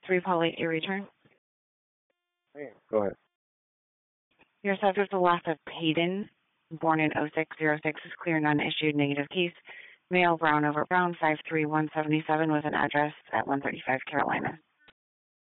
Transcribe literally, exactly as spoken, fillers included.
three Paul eight, your return. Hey, go ahead. Your subject, the last of Payton, born in oh six oh six, is clear, non-issued, negative case. Male, brown over brown, five three, one seventy-seven, with an address at one thirty-five Carolina.